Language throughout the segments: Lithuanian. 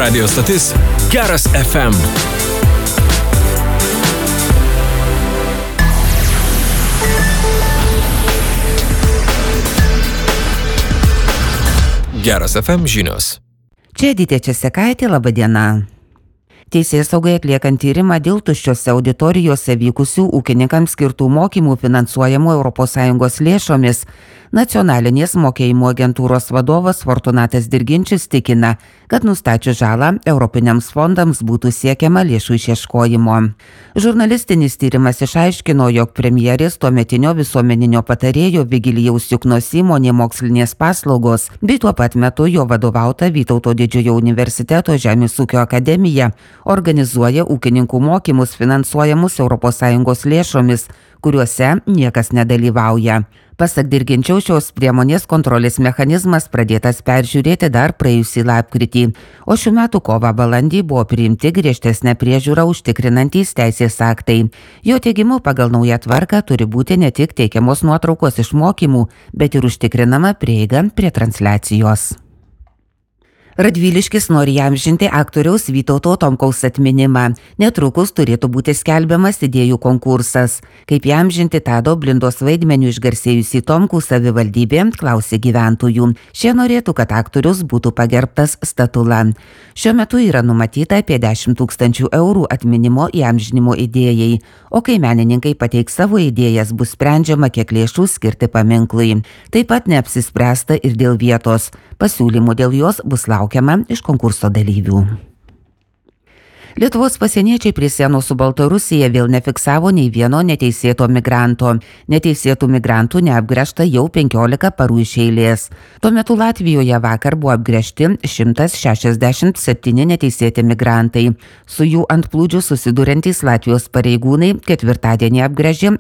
Radio stotis Geras FM. Geras FM žinios. Čia Editė Česekaitė, laba diena. Teisėsaugai atliekant tyrimą dėl tuščiose auditorijose vykusių ūkininkams skirtų mokymų finansuojamų ES lėšomis, Nacionalinės mokėjimo agentūros vadovas Fortunatas Dirginčius tikina, kad nustačius žalą Europiniams fondams būtų siekiama lėšų išieškojimo. Žurnalistinis tyrimas išaiškino, jog premjerės tuometinio visuomeninio patarėjo Vigilijaus Juknos įmonė Mokslinės paslaugos bei tuo pat metu jo vadovauta Vytauto Didžiojo universiteto Žemės ūkio akademija organizuoja ūkininkų mokymus finansuojamus ES lėšomis, kuriuose niekas nedalyvauja. Pasak Dirginčiaus, šios priemonės kontrolės mechanizmas pradėtas peržiūrėti dar praėjusį lapkritį, o šių metų kovą-balandį buvo priimti griežtesnę priežiūrą užtikrinantys teisės aktai. Jo teigimu, pagal naują tvarką turi būti ne tik teikiamos nuotraukos iš mokymų, bet ir užtikrinama prieiga prie transliacijos. Radviliškis nori įamžinti aktoriaus Vytauto Tomkaus atminimą. Netrukus turėtų būti skelbiamas idėjų konkursas. Kaip įamžinti Tado Blindos vaidmeniu išgarsėjusį Tomkų savivaldybė klausė gyventojų. Šie norėtų, kad aktorius būtų pagerbtas statula. Šiuo metu yra numatyta apie 10 000 eurų atminimo įamžinimo idėjai, o kai menininkai pateiks savo idėjas, bus sprendžiama, kiek lėšų skirti paminklui. Taip pat neapsispręsta ir dėl vietos. Pasiūlymų dėl jos bus laukiama iš konkurso dalyvių. Lietuvos pasieniečiai prie sienos su Baltarusija vėl nefiksavo nei vieno neteisėto migranto. Neteisėtų migrantų neapgręžta jau 15 parų iš eilės. Tuo metu Latvijoje vakar buvo apgręžti 167 neteisėti migrantai. Su jų antplūdžiu susiduriantys Latvijos pareigūnai ketvirtadienį apgręžė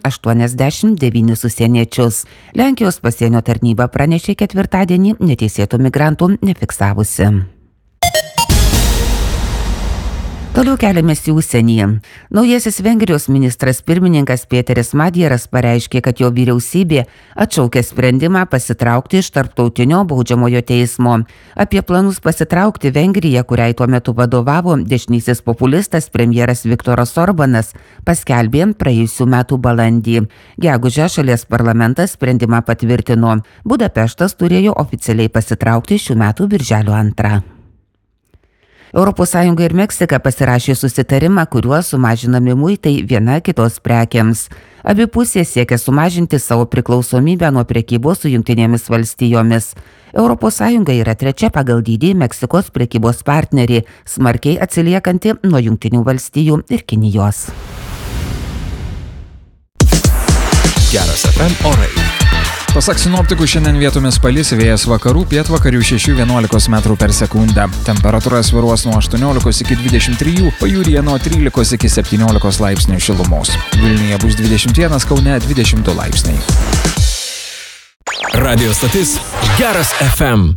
89 užsieniečius. Lenkijos pasienio tarnyba pranešė ketvirtadienį neteisėtų migrantų nefiksavusi. Toliau keliamės į užsienį. Naujasis Vengrijos ministras pirmininkas Pėteris Madjeras pareiškė, kad jo vyriausybė atšaukė sprendimą pasitraukti iš tarptautinio baudžiamojo teismo. Apie planus pasitraukti Vengrija, kuriai tuo metu vadovavo dešinysis populistas premjeras Viktoras Orbanas, paskelbė praėjusių metų balandį. Gegužę šalies parlamentas sprendimą patvirtino. Budapeštas turėjo oficialiai pasitraukti šių metų birželio 2. ES ir Meksika pasirašė susitarimą, kuriuo sumažinami muitai viena kitos prekiams. Abi pusės siekia sumažinti savo priklausomybę nuo prekybos su Jungtinėmis valstijomis. ES yra trečia pagal dydį Meksikos prekybos partnerė, smarkiai atsiliekanti nuo Jungtinių valstijų ir Kinijos. Geras FM orai. Pasak sinoptikų, šiandien vietomis palis, vėjas vakarų, pietvakarių 6–11 metrų per sekundę. Temperatūra svyruos nuo 18 iki 23, pajūryje nuo 13 iki 17 laipsnių šilumos. Vilniuje bus 21, Kaune 22 laipsniai. Radio stotis Geras FM.